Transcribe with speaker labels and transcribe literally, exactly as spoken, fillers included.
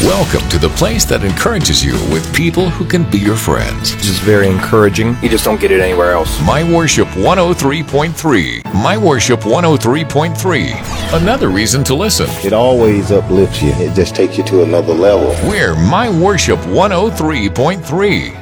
Speaker 1: Welcome to the place that encourages you with people who can be your friends.
Speaker 2: This is very encouraging. You just don't get it anywhere else.
Speaker 1: My Worship one oh three point three. My Worship one oh three point three. Another reason to listen.
Speaker 3: It always uplifts you. It just takes you to another level.
Speaker 1: We're My Worship one oh three point three.